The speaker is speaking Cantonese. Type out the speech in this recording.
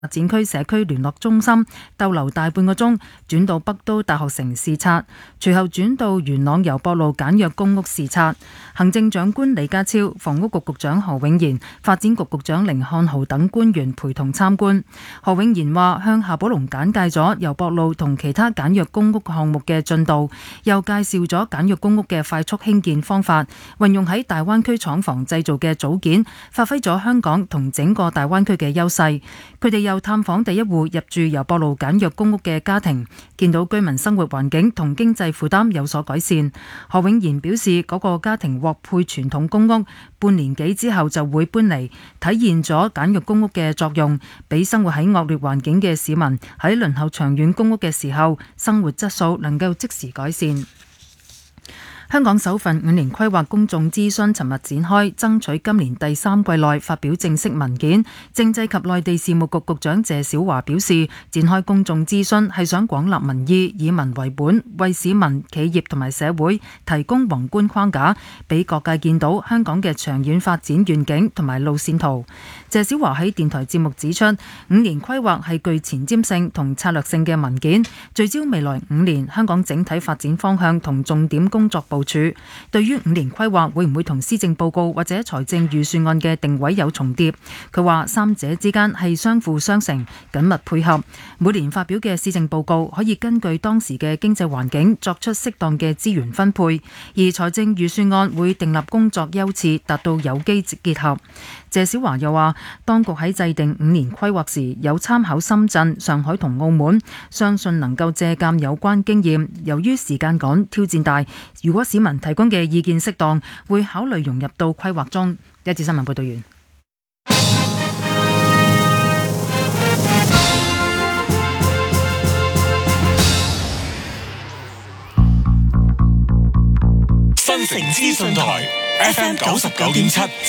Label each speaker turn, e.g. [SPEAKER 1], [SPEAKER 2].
[SPEAKER 1] 發展區社區聯絡中心逗留大半個鐘，轉到北都大學城視察，隨後轉到元朗油博路簡約公屋視察。行政長官李家超、房屋局局長何永賢、發展局局長甯漢豪等官員陪同參觀。何永賢話向夏寶龍簡介咗油博路同其他簡約公屋項目嘅進度，又介紹咗簡約公屋嘅快速興建方法，運用喺大灣區廠房製造嘅組件，發揮咗香港同整個大灣區嘅優勢。佢哋又探訪第一戶入住油博路簡約公屋嘅家庭，見到居民生活環境同經濟負擔有所改善。何永賢表示，嗰個家庭獲配傳統公屋，半年幾之後就會搬離，體現咗簡約公屋嘅作用，俾生活喺惡劣環境嘅市民喺輪候長遠公屋嘅時候，生活質素能夠即時改善。香港首份5年規劃公眾諮詢尋日展開，爭取今年第3季內發表正式文件。政制及內地事務局局長謝小華表示，展開公眾諮詢係想廣納民意，以民為本，為市民、企業同埋社會提供宏觀框架，俾各界見到香港嘅長遠發展願景同埋路線圖。謝小華喺電台節目指出，5年規劃係具前瞻性同策略性嘅文件，聚焦未來5年香港整體發展方向同重點工作部署。對於5年規劃會唔會同施政報告或者財政預算案嘅定位有重疊，佢話三者之間係相輔相成、緊密配合。每年發表嘅施政報告可以根據當時嘅經濟環境作出適當嘅資源分配，而財政預算案會訂立工作優次，達到有機結合。謝小華又話，當局喺制定5年規劃時有參考深圳、上海同澳門，相信能夠借鑑有關經驗。由於時間趕、挑戰大，如果市民提供嘅意見適當，會考慮融入到規劃中。一節新聞報道完。
[SPEAKER 2] 新城資訊台 FM 99.7